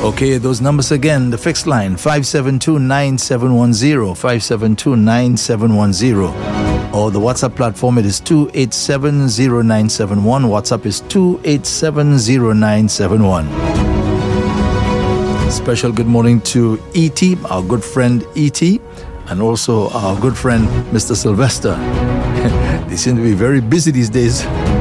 Okay, those numbers again. The fixed line 572-9710, 572-9710. Or the WhatsApp platform, it is 2870971. WhatsApp is 2870971. Special good morning to E.T., our good friend E.T., and also our good friend Mr. Sylvester. They seem to be very busy these days.